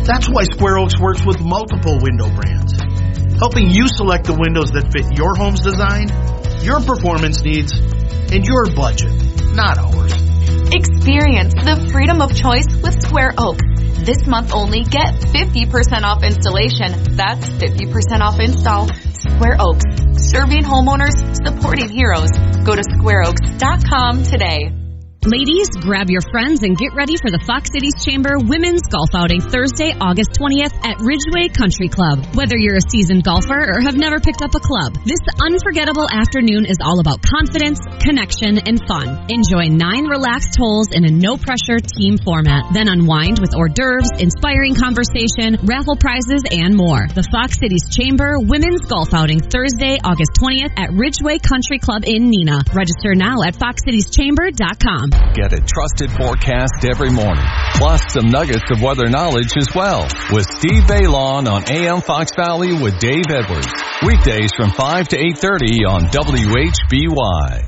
That's why Square Oaks works with multiple window brands, helping you select the windows that fit your home's design, your performance needs, and your budget, not ours. Experience the freedom of choice with Square Oaks. This month only, get 50% off installation. That's 50% off install. Square Oaks, serving homeowners, supporting heroes. Go to squareoaks.com today. Ladies, grab your friends and get ready for the Fox Cities Chamber Women's Golf Outing Thursday, August 20th at Ridgeway Country Club. Whether you're a seasoned golfer or have never picked up a club, this unforgettable afternoon is all about confidence, connection, and fun. Enjoy 9 relaxed holes in a no-pressure team format. Then unwind with hors d'oeuvres, inspiring conversation, raffle prizes, and more. The Fox Cities Chamber Women's Golf Outing Thursday, August 20th at Ridgeway Country Club in Neenah. Register now at foxcitieschamber.com. Get a trusted forecast every morning, plus some nuggets of weather knowledge as well. With Steve Baylon on AM Fox Valley with Dave Edwards. Weekdays from 5 to 8:30 on WHBY.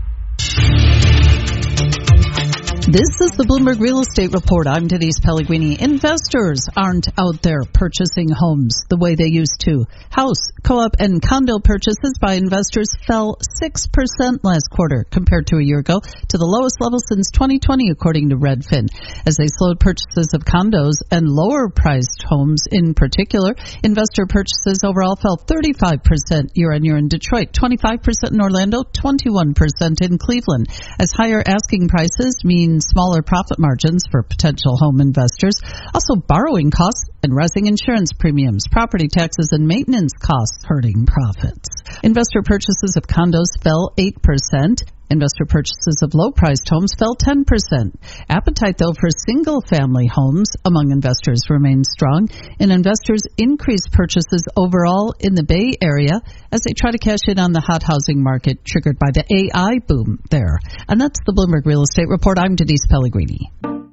This is the Bloomberg Real Estate Report. I'm Denise Pellegrini. Investors aren't out there purchasing homes the way they used to. House, co-op, and condo purchases by investors fell 6% last quarter compared to a year ago, to the lowest level since 2020, according to Redfin. As they slowed purchases of condos and lower-priced homes in particular, investor purchases overall fell 35% year-on-year in Detroit, 25% in Orlando, 21% in Cleveland. As higher asking prices mean smaller profit margins for potential home investors. Also, borrowing costs and rising insurance premiums, property taxes, and maintenance costs hurting profits. Investor purchases of condos fell 8%. Investor purchases of low-priced homes fell 10%. Appetite, though, for single-family homes among investors remains strong, and investors increased purchases overall in the Bay Area as they try to cash in on the hot housing market triggered by the AI boom there. And that's the Bloomberg Real Estate Report. I'm Denise Pellegrini.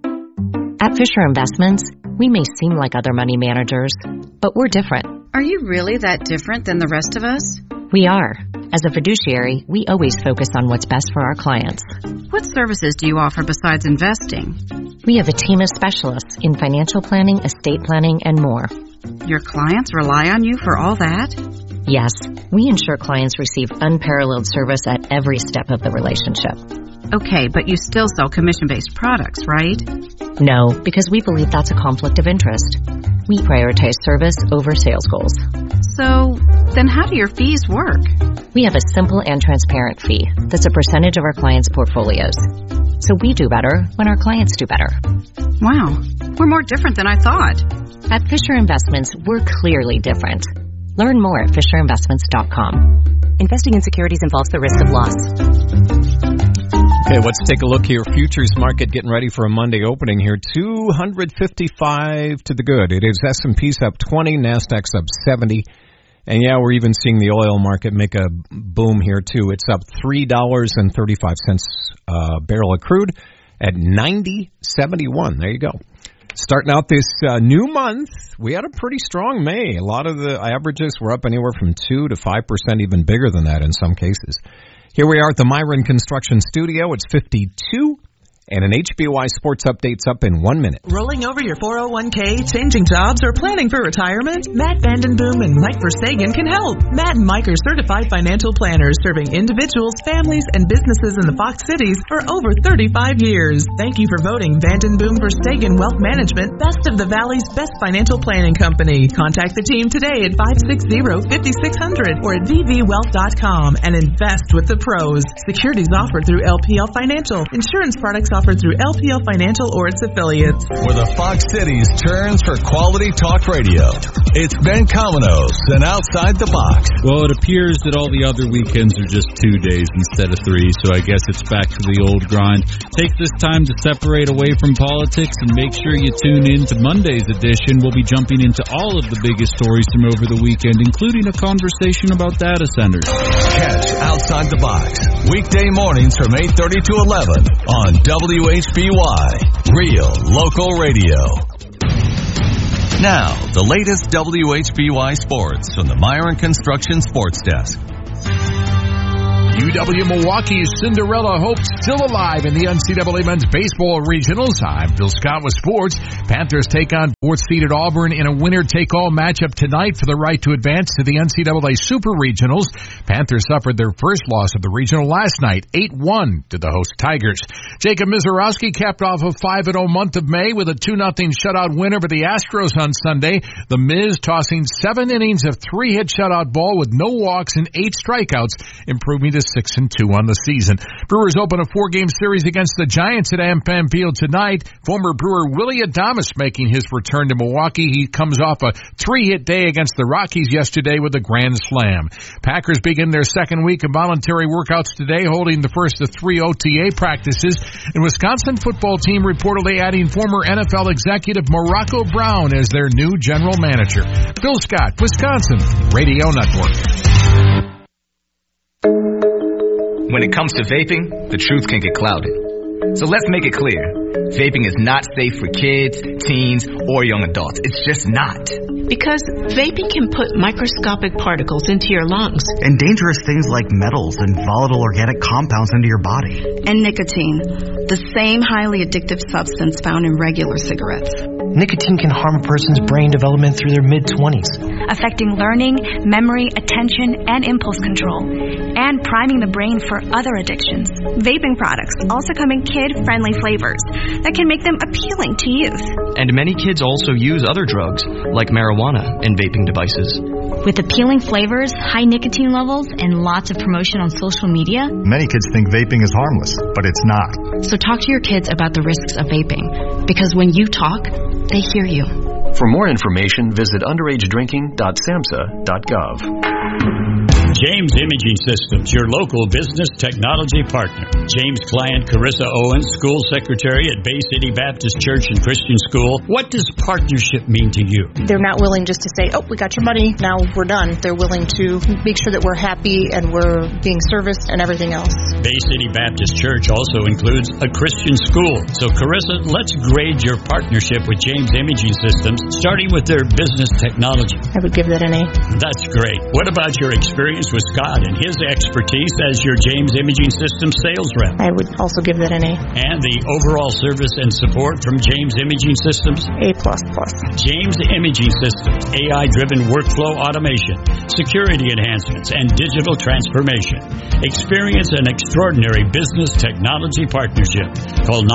At Fisher Investments, we may seem like other money managers, but we're different. Are you really that different than the rest of us? We are. As a fiduciary, we always focus on what's best for our clients. What services do you offer besides investing? We have a team of specialists in financial planning, estate planning, and more. Your clients rely on you for all that? Yes, we ensure clients receive unparalleled service at every step of the relationship. Okay, but you still sell commission-based products, right? No, because we believe that's a conflict of interest. We prioritize service over sales goals. So, then how do your fees work? We have a simple and transparent fee that's a percentage of our clients' portfolios. So we do better when our clients do better. Wow, we're more different than I thought. At Fisher Investments, we're clearly different. Learn more at FisherInvestments.com. Investing in securities involves the risk of loss. Okay, let's take a look here. Futures market getting ready for a Monday opening here. 255 to the good. It is S&P's up 20, Nasdaq's up 70. And yeah, we're even seeing the oil market make a boom here too. It's up $3.35 a barrel of crude at 90.71. There you go. Starting out this new month, we had a pretty strong May. A lot of the averages were up anywhere from 2 to 5%, even bigger than that in some cases. Here we are at the Myron Construction Studio. It's 52. And an HBY Sports Update's up in 1 minute. Rolling over your 401k, changing jobs, or planning for retirement? Matt Vandenboom and Mike Verstegen can help. Matt and Mike are certified financial planners serving individuals, families, and businesses in the Fox Cities for over 35 years. Thank you for voting Vandenboom Verstegen Wealth Management Best of the Valley's best financial planning company. Contact the team today at 560-5600 or at vvwealth.com and invest with the pros. Securities offered through LPL Financial. Insurance products offered through LPL Financial or its affiliates. Where the Fox Cities turns for quality talk radio. It's Ben Cominos and Outside the Box. Well, it appears that all the other weekends are just 2 days instead of 3, so I guess it's back to the old grind. Take this time to separate away from politics and make sure you tune in to Monday's edition. We'll be jumping into all of the biggest stories from over the weekend, including a conversation about data centers. Catch Outside the Box weekday mornings from 8:30 to 11 on WHBY, real local radio. Now, the latest WHBY sports from the Myron Construction Sports Desk. UW-Milwaukee's Cinderella hope still alive in the NCAA Men's Baseball Regionals. I'm Bill Scott with sports. Panthers take on fourth-seeded Auburn in a winner-take-all matchup tonight for the right to advance to the NCAA Super Regionals. Panthers suffered their first loss of the regional last night, 8-1 to the host Tigers. Jacob Mizorowski capped off a 5-0 month of May with a 2-0 shutout win over the Astros on Sunday. The Miz tossing 7 innings of 3-hit shutout ball with no walks and 8 strikeouts, improving to 6-2 on the season. Brewers open a 4-game series against the Giants at AmFam Field tonight. Former Brewer Willie Adames making his return to Milwaukee. He comes off a 3-hit day against the Rockies yesterday with a grand slam. Packers begin their second week of voluntary workouts today, holding the first of 3 OTA practices. And Wisconsin football team reportedly adding former NFL executive Morocco Brown as their new general manager. Bill Scott, Wisconsin Radio Network. When it comes to vaping, the truth can get clouded. So let's make it clear. Vaping is not safe for kids, teens, or young adults. It's just not. Because vaping can put microscopic particles into your lungs. And dangerous things like metals and volatile organic compounds into your body. And nicotine, the same highly addictive substance found in regular cigarettes. Nicotine can harm a person's brain development through their mid-20s. Affecting learning, memory, attention, and impulse control. And priming the brain for other addictions. Vaping products also come in kid-friendly flavors that can make them appealing to youth. And many kids also use other drugs, like marijuana, in vaping devices. With appealing flavors, high nicotine levels, and lots of promotion on social media, many kids think vaping is harmless, but it's not. So talk to your kids about the risks of vaping, because when you talk, they hear you. For more information, visit underagedrinking.samhsa.gov. James Imaging Systems, your local business technology partner. James client Carissa Owens, school secretary at Bay City Baptist Church and Christian School. What does partnership mean to you? They're not willing just to say, oh, we got your money, now we're done. They're willing to make sure that we're happy and we're being serviced and everything else. Bay City Baptist Church also includes a Christian school. So Carissa, let's grade your partnership with James Imaging Systems, starting with their business technology. I would give that an A. That's great. What about your experience with Scott and his expertise as your James Imaging Systems sales rep? I would also give that an A. And the overall service and support from James Imaging Systems? A++. James Imaging Systems, AI-driven workflow automation, security enhancements, and digital transformation. Experience an extraordinary business technology partnership. Call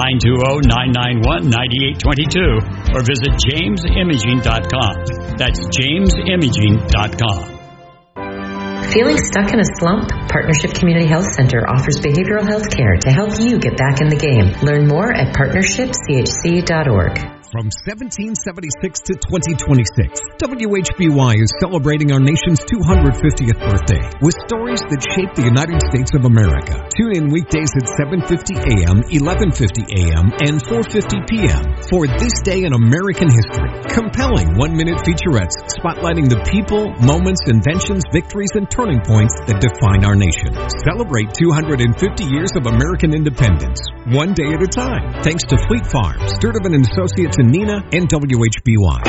920-991-9822 or visit jamesimaging.com. That's jamesimaging.com. Feeling stuck in a slump? Partnership Community Health Center offers behavioral health care to help you get back in the game. Learn more at partnershipchc.org. From 1776 to 2026, WHBY is celebrating our nation's 250th birthday with stories that shape the United States of America. Tune in weekdays at 7:50 a.m., 11:50 a.m., and 4:50 p.m. for This Day in American History. Compelling one-minute featurettes spotlighting the people, moments, inventions, victories, and turning points that define our nation. Celebrate 250 years of American independence, one day at a time. Thanks to Fleet Farms, Sturtevant & Associates, and Nina, and WHBY.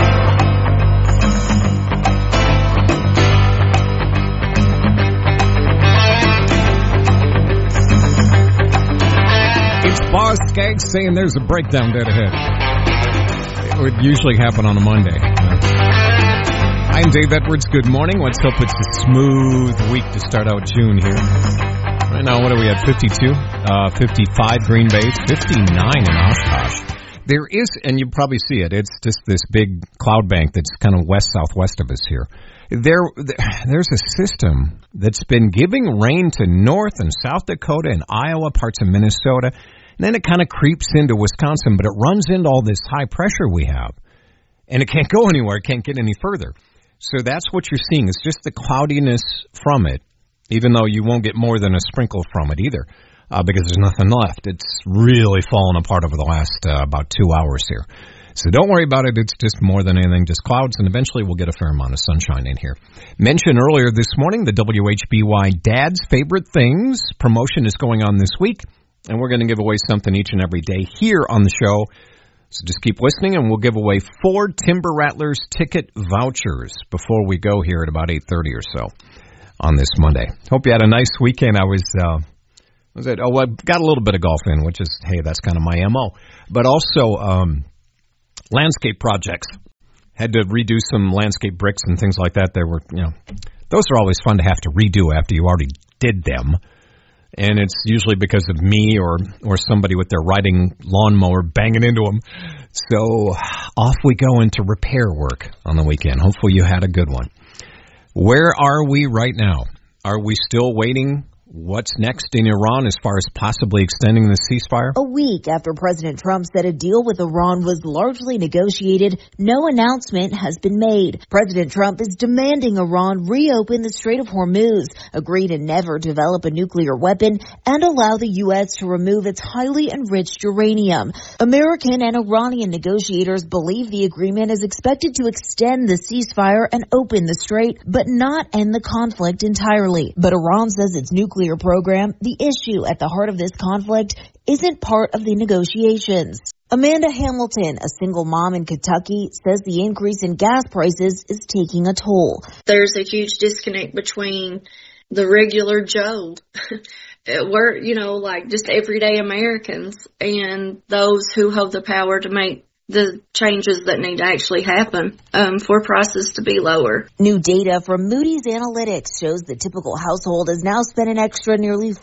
It's Boss Skaggs saying there's a breakdown dead ahead. It would usually happen on a Monday. I'm Dave Edwards. Good morning. Let's hope it's a smooth week to start out June here. Right now, what are we at? 52? 55 Green Bay, 59 in Oshkosh. There is, and you probably see it, it's just this big cloud bank that's kind of west-southwest of us here. There's a system that's been giving rain to North and South Dakota and Iowa, parts of Minnesota, and then it kind of creeps into Wisconsin, but it runs into all this high pressure we have, and it can't go anywhere, it can't get any further. So that's what you're seeing. It's just the cloudiness from it, even though you won't get more than a sprinkle from it either. Because there's nothing left. It's really fallen apart over the last about 2 hours here. So don't worry about it. It's just more than anything, just clouds, and eventually we'll get a fair amount of sunshine in here. Mentioned earlier this morning, the WHBY Dad's Favorite Things promotion is going on this week, and we're going to give away something each and every day here on the show. So just keep listening, and we'll give away 4 Timber Rattlers ticket vouchers before we go here at about 8:30 or so. on this Monday. Hope you had a nice weekend. I I got a little bit of golf in, which is, hey, that's kind of my MO. But also, landscape projects. Had to redo some landscape bricks and things like that. There were, those are always fun to have to redo after you already did them. And it's usually because of me or somebody with their riding lawnmower banging into them. So off we go into repair work on the weekend. Hopefully you had a good one. Where are we right now? Are we still waiting? What's next in Iran as far as possibly extending the ceasefire? A week after President Trump said a deal with Iran was largely negotiated, no announcement has been made. President Trump is demanding Iran reopen the Strait of Hormuz, agree to never develop a nuclear weapon, and allow the U.S. to remove its highly enriched uranium. American and Iranian negotiators believe the agreement is expected to extend the ceasefire and open the strait, but not end the conflict entirely. But Iran says its nuclear program, the issue at the heart of this conflict, isn't part of the negotiations. Amanda Hamilton, a single mom in Kentucky, says the increase in gas prices is taking a toll. There's a huge disconnect between the regular Joe, we're, like just everyday Americans, and those who hold the power to make the changes that need to actually happen for prices to be lower. New data from Moody's Analytics shows the typical household has now spent an extra nearly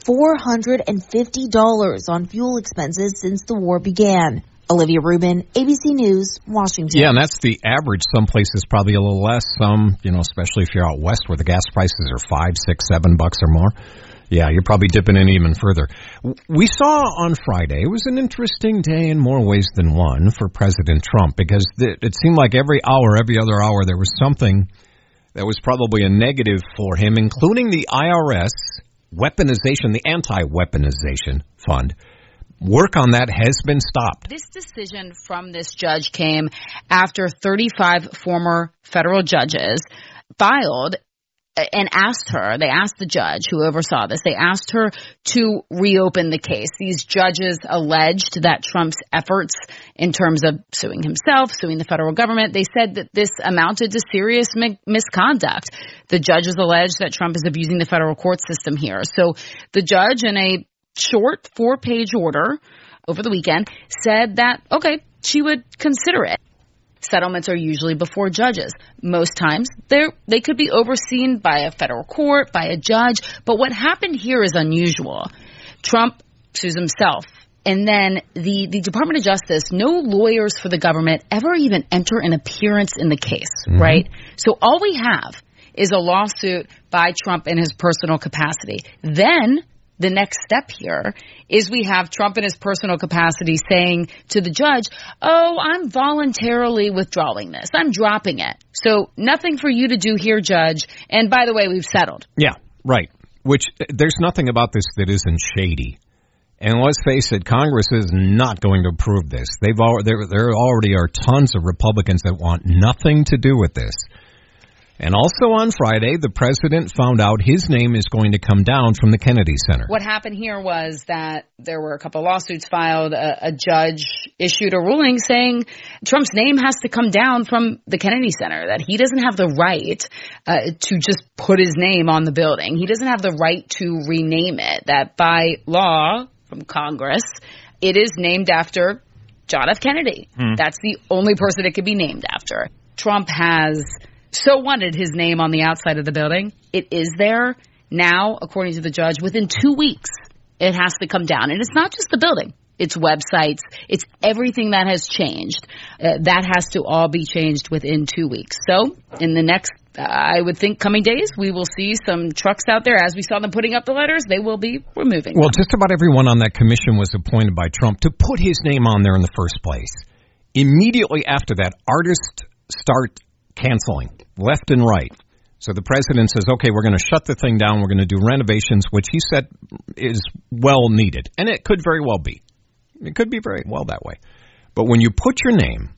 $450 on fuel expenses since the war began. Olivia Rubin, ABC News, Washington. Yeah, and that's the average. Some places probably a little less. Some, especially if you're out west where the gas prices are $5, $6, $7 or more. Yeah, you're probably dipping in even further. We saw on Friday, it was an interesting day in more ways than one for President Trump, because it seemed like every other hour, there was something that was probably a negative for him, including the IRS weaponization, the anti-weaponization fund. Work on that has been stopped. This decision from this judge came after 35 former federal judges filed and they asked the judge who oversaw this, they asked her to reopen the case. These judges alleged that Trump's efforts in terms of suing himself, suing the federal government, they said that this amounted to serious misconduct. The judges alleged that Trump is abusing the federal court system here. So the judge, in a short 4-page order over the weekend, said that, okay, she would consider it. Settlements are usually before judges. Most times, they could be overseen by a federal court, by a judge. But what happened here is unusual. Trump sues himself. And then the Department of Justice, no lawyers for the government ever even enter an appearance in the case, right? So all we have is a lawsuit by Trump in his personal capacity. Then the next step here is we have Trump in his personal capacity saying to the judge, oh, I'm voluntarily withdrawing this. I'm dropping it. So nothing for you to do here, judge. And by the way, we've settled. Yeah, right. Which there's nothing about this that isn't shady. And let's face it, Congress is not going to approve this. There already are tons of Republicans that want nothing to do with this. And also on Friday, the president found out his name is going to come down from the Kennedy Center. What happened here was that there were a couple of lawsuits filed. A judge issued a ruling saying Trump's name has to come down from the Kennedy Center, that he doesn't have the right to just put his name on the building. He doesn't have the right to rename it, that by law from Congress, it is named after John F. Kennedy. That's the only person it could be named after. Trump has so wanted his name on the outside of the building. It is there now, according to the judge, within 2 weeks. It has to come down. And it's not just the building. It's websites. It's everything that has changed. That has to all be changed within 2 weeks. So in the next, I would think, coming days, we will see some trucks out there. As we saw them putting up the letters, they will be removing them. Well, just about everyone on that commission was appointed by Trump to put his name on there in the first place. Immediately after that, artists start canceling left and right. So the president says, okay, we're going to shut the thing down. We're going to do renovations, which he said is well needed. And it could very well be. It could be very well that way. But when you put your name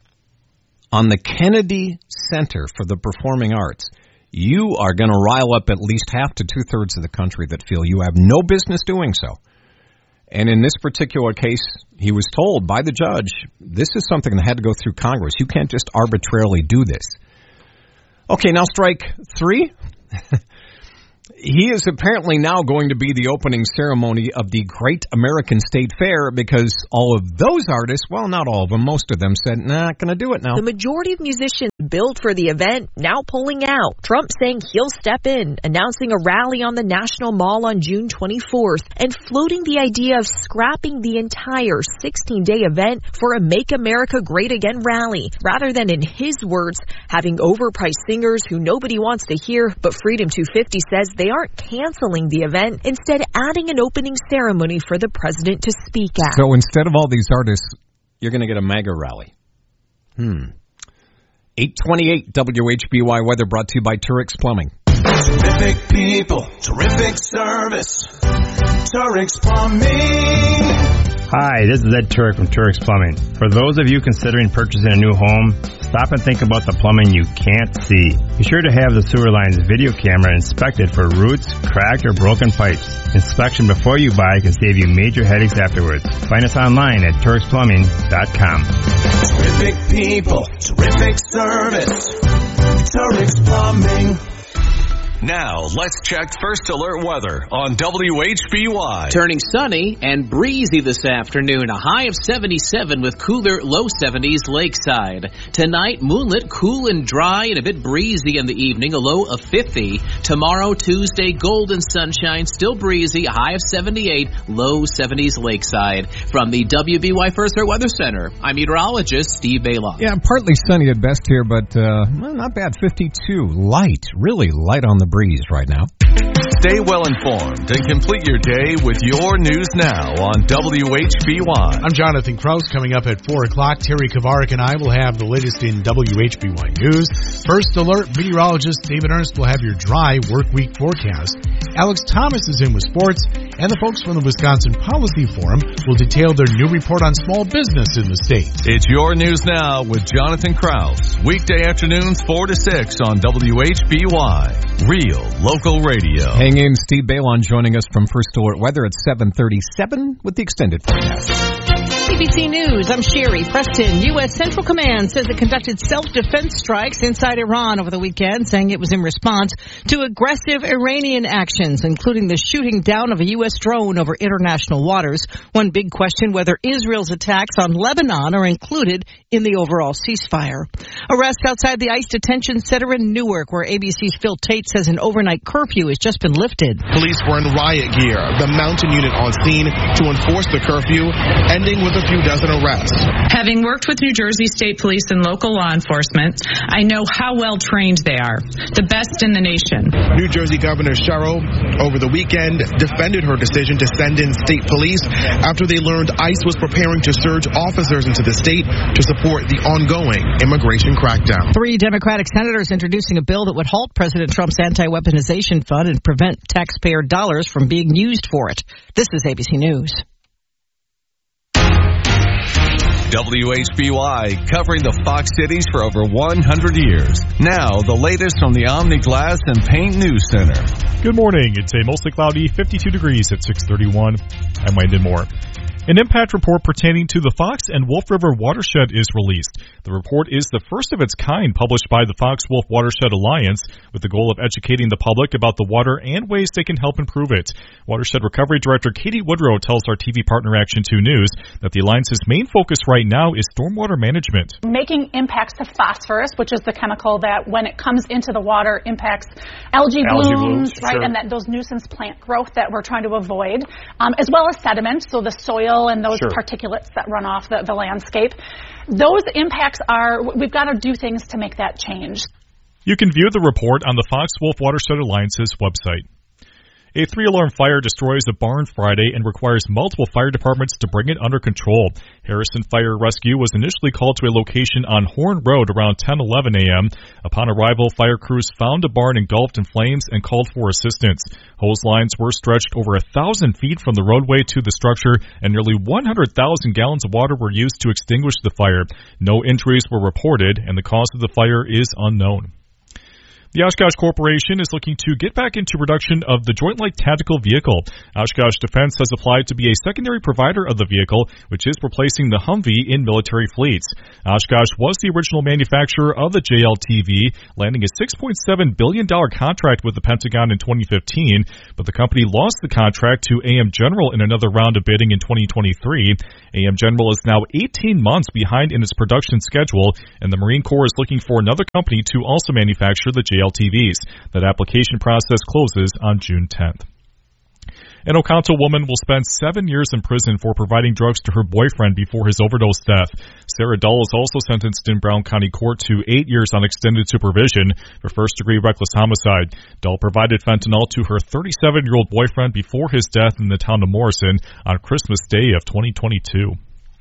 on the Kennedy Center for the Performing Arts, you are going to rile up at least half to 2/3 of the country that feel you have no business doing so. And in this particular case, he was told by the judge, this is something that had to go through Congress. You can't just arbitrarily do this. Okay, now strike 3. he is apparently now going to be the opening ceremony of the Great American State Fair because all of those artists, well, not all of them, most of them said, not going to do it now. The majority of musicians billed for the event now pulling out. Trump saying he'll step in, announcing a rally on the National Mall on June 24th, and floating the idea of scrapping the entire 16-day event for a Make America Great Again rally, rather than, in his words, having overpriced singers who nobody wants to hear, but Freedom 250 says they aren't canceling the event, instead adding an opening ceremony for the president to speak at. So instead of all these artists, you're going to get a MAGA rally. 828 WHBY weather brought to you by Turix Plumbing. Terrific people, terrific service. Turix Plumbing. Hi, this is Ed Turek from Turix Plumbing. For those of you considering purchasing a new home, stop and think about the plumbing you can't see. Be sure to have the sewer line's video camera inspected for roots, cracked, or broken pipes. Inspection before you buy can save you major headaches afterwards. Find us online at TurixPlumbing.com. Terrific people, terrific service. Turix Plumbing. Now, let's check First Alert weather on WHBY. Turning sunny and breezy this afternoon. A high of 77 with cooler low 70s lakeside. Tonight, moonlit, cool and dry and a bit breezy in the evening. A low of 50. Tomorrow, Tuesday, golden sunshine, still breezy. A high of 78, low 70s lakeside. From the WBY First Alert Weather Center, I'm meteorologist Steve Baylon. Yeah, partly sunny at best here, but not bad. 52. Light, really light on the breeze right now. Stay well informed and complete your day with your news now on WHBY. I'm Jonathan Krause. Coming up at 4 o'clock, Terry Kavarik and I will have the latest in WHBY news. First Alert meteorologist David Ernst will have your dry work week forecast. Alex Thomas is in with sports, and the folks from the Wisconsin Policy Forum will detail their new report on small business in the state. It's your news now with Jonathan Krause. Weekday afternoons 4 to 6 on WHBY. Real local radio. Hang in, Steve Baylon joining us from First Alert Weather at 7:37 with the extended forecast. ABC News, I'm Sherry Preston. U.S. Central Command says it conducted self-defense strikes inside Iran over the weekend, saying it was in response to aggressive Iranian actions, including the shooting down of a U.S. drone over international waters. One big question, whether Israel's attacks on Lebanon are included in the overall ceasefire. Arrest outside the ICE detention center in Newark, where ABC's Phil Tate says an overnight curfew has just been lifted. Police were in riot gear, the mountain unit on scene to enforce the curfew, ending with a few dozen arrests. Having worked with New Jersey State Police and local law enforcement, I know how well trained they are, the best in the nation. New Jersey Governor Sherrill, over the weekend, defended her decision to send in state police after they learned ICE was preparing to surge officers into the state to support the ongoing immigration crackdown. 3 Democratic senators introducing a bill that would halt President Trump's anti-weaponization fund and prevent taxpayer dollars from being used for it. This is ABC News. WHBY, covering the Fox cities for over 100 years. Now, the latest from the Omni Glass and Paint News Center. Good morning. It's a mostly cloudy 52 degrees at 6:31. I'm Wayne Moore. An impact report pertaining to the Fox and Wolf River watershed is released. The report is the first of its kind published by the Fox-Wolf Watershed Alliance with the goal of educating the public about the water and ways they can help improve it. Watershed Recovery Director Katie Woodrow tells our TV partner Action 2 News that the Alliance's main focus right now is stormwater management. Making impacts to phosphorus, which is the chemical that when it comes into the water impacts algae blooms, right, sure. And that those nuisance plant growth that we're trying to avoid, as well as sediment, so the soil and those particulates that run off the landscape. Those impacts we've got to do things to make that change. You can view the report on the Fox-Wolf Watershed Alliance's website. A 3-alarm fire destroys a barn Friday and requires multiple fire departments to bring it under control. Harrison Fire Rescue was initially called to a location on Horn Road around 10:11 a.m. Upon arrival, fire crews found a barn engulfed in flames and called for assistance. Hose lines were stretched over 1,000 feet from the roadway to the structure, and nearly 100,000 gallons of water were used to extinguish the fire. No injuries were reported, and the cause of the fire is unknown. The Oshkosh Corporation is looking to get back into production of the Joint Light Tactical Vehicle. Oshkosh Defense has applied to be a secondary provider of the vehicle, which is replacing the Humvee in military fleets. Oshkosh was the original manufacturer of the JLTV, landing a $6.7 billion contract with the Pentagon in 2015, but the company lost the contract to AM General in another round of bidding in 2023. AM General is now 18 months behind in its production schedule, and the Marine Corps is looking for another company to also manufacture the JLTVs. That application process closes on June 10th. An Oconto woman will spend 7 years in prison for providing drugs to her boyfriend before his overdose death. Sarah Dull is also sentenced in Brown County Court to 8 years on extended supervision for first-degree reckless homicide. Dull provided fentanyl to her 37-year-old boyfriend before his death in the town of Morrison on Christmas Day of 2022.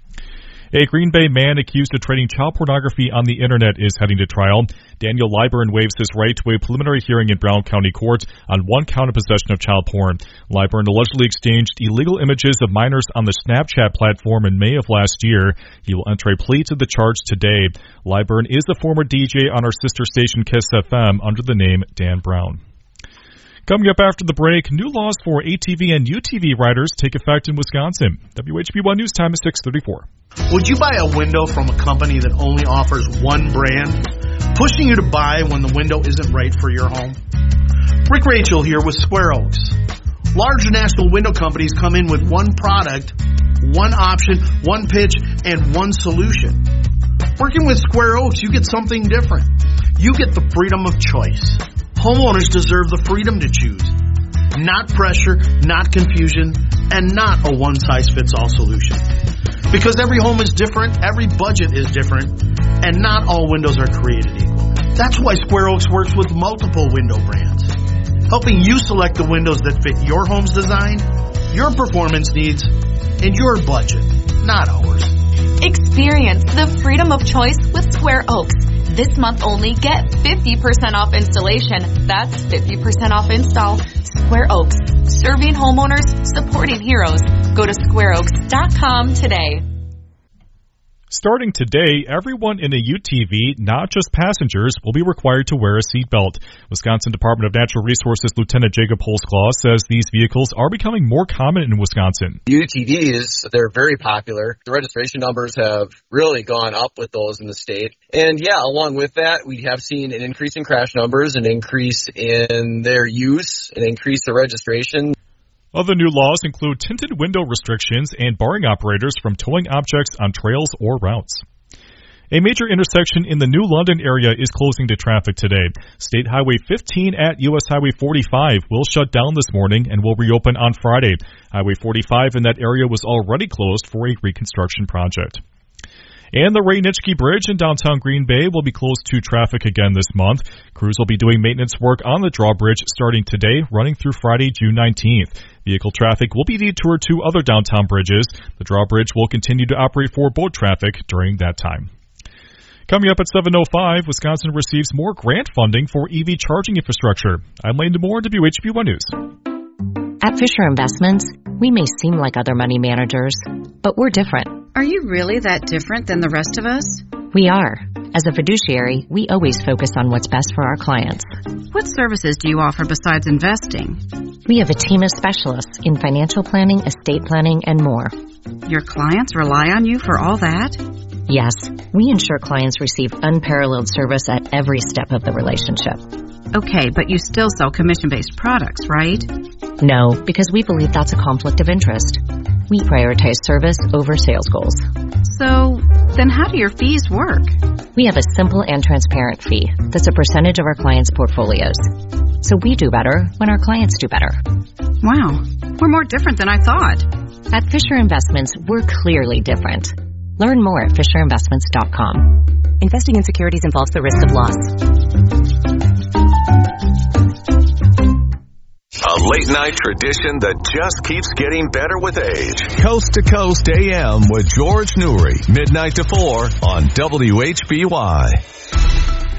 A Green Bay man accused of trading child pornography on the internet is heading to trial. Daniel Liburn waives his right to a preliminary hearing in Brown County Court on one count of possession of child porn. Liburn allegedly exchanged illegal images of minors on the Snapchat platform in May of last year. He will enter a plea to the charge today. Liburn is a former DJ on our sister station Kiss FM under the name Dan Brown. Coming up after the break, new laws for ATV and UTV riders take effect in Wisconsin. WHB1 News Time is 6:34. Would you buy a window from a company that only offers one brand, pushing you to buy when the window isn't right for your home? Rick Rachel here with Square Oaks. Large national window companies come in with one product, one option, one pitch, and one solution. Working with Square Oaks, you get something different. You get the freedom of choice. Homeowners deserve the freedom to choose. Not pressure, not confusion, and not a one-size-fits-all solution. Because every home is different, every budget is different, and not all windows are created equal. That's why Square Oaks works with multiple window brands, helping you select the windows that fit your home's design, your performance needs, and your budget, not ours. Experience the freedom of choice with Square Oaks. This month only, get 50% off installation. That's 50% off install. Square Oaks, serving homeowners, supporting heroes. Go to squareoaks.com today. Starting today, everyone in a UTV, not just passengers, will be required to wear a seatbelt. Wisconsin Department of Natural Resources Lieutenant Jacob Holzclaw says these vehicles are becoming more common in Wisconsin. UTVs, they're very popular. The registration numbers have really gone up with those in the state. And yeah, along with that, we have seen an increase in crash numbers, an increase in their use, an increase in registration. Other new laws include tinted window restrictions and barring operators from towing objects on trails or routes. A major intersection in the New London area is closing to traffic today. State Highway 15 at U.S. Highway 45 will shut down this morning and will reopen on Friday. Highway 45 in that area was already closed for a reconstruction project. And the Ray Nitschke Bridge in downtown Green Bay will be closed to traffic again this month. Crews will be doing maintenance work on the drawbridge starting today, running through Friday, June 19th. Vehicle traffic will be detoured to other downtown bridges. The drawbridge will continue to operate for boat traffic during that time. Coming up at 7:05, Wisconsin receives more grant funding for EV charging infrastructure. I'm Landon Moore, WHB1 News. At Fisher Investments, we may seem like other money managers, but we're different. Are you really that different than the rest of us? We are. As a fiduciary, we always focus on what's best for our clients. What services do you offer besides investing? We have a team of specialists in financial planning, estate planning, and more. Your clients rely on you for all that? Yes, we ensure clients receive unparalleled service at every step of the relationship. Okay, but you still sell commission-based products, right? No, because we believe that's a conflict of interest. We prioritize service over sales goals. So, then how do your fees work? We have a simple and transparent fee that's a percentage of our clients' portfolios. So we do better when our clients do better. Wow, we're more different than I thought. At Fisher Investments, we're clearly different. Learn more at FisherInvestments.com. Investing in securities involves the risk of loss. A late-night tradition that just keeps getting better with age. Coast to Coast AM with George Newry. Midnight to 4 on WHBY.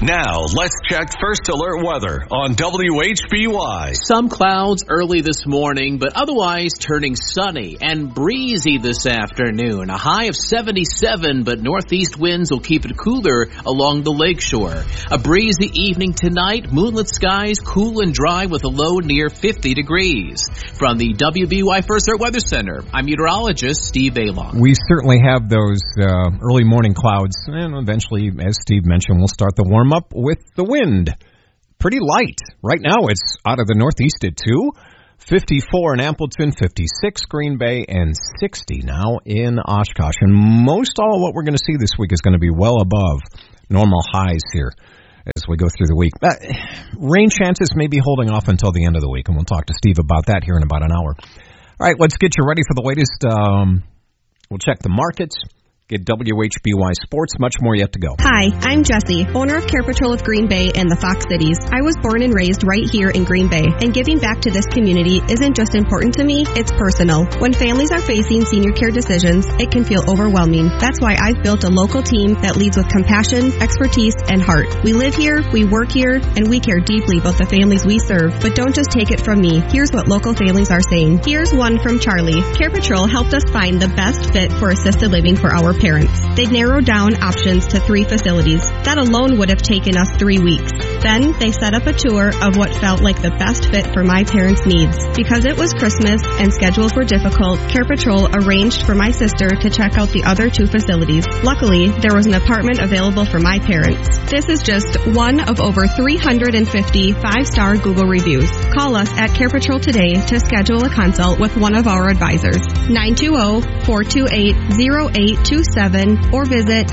Now, let's check First Alert weather on WHBY. Some clouds early this morning, but otherwise turning sunny and breezy this afternoon. A high of 77, but northeast winds will keep it cooler along the lakeshore. A breezy evening tonight, moonlit skies, cool and dry with a low near 50 degrees. From the WBY First Alert Weather Center, I'm meteorologist Steve Bailon. We certainly have those early morning clouds, and eventually, as Steve mentioned, we'll start the warm up with the wind. Pretty light. Right now it's out of the northeast at 2, 54 in Appleton, 56 Green Bay, and 60 now in Oshkosh. And most all of what we're going to see this week is going to be well above normal highs here as we go through the week. Rain chances may be holding off until the end of the week, and we'll talk to Steve about that here in about an hour. All right, let's get you ready for the latest. We'll check the markets. Get WHBY Sports, much more yet to go. Hi, I'm Jessie, owner of Care Patrol of Green Bay and the Fox Cities. I was born and raised right here in Green Bay, and giving back to this community isn't just important to me, it's personal. When families are facing senior care decisions, it can feel overwhelming. That's why I've built a local team that leads with compassion, expertise, and heart. We live here, we work here, and we care deeply about the families we serve. But don't just take it from me. Here's what local families are saying. Here's one from Charlie. Care Patrol helped us find the best fit for assisted living for our parents. They narrowed down options to 3 facilities. That alone would have taken us 3 weeks. Then they set up a tour of what felt like the best fit for my parents' needs. Because it was Christmas and schedules were difficult, Care Patrol arranged for my sister to check out the other 2 facilities. Luckily, there was an apartment available for my parents. This is just one of over 350 5-star Google reviews. Call us at Care Patrol today to schedule a consult with one of our advisors. 920-428-0827 or visit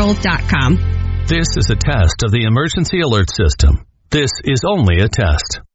carepatrol.com. This is a test of the emergency alert system. This is only a test.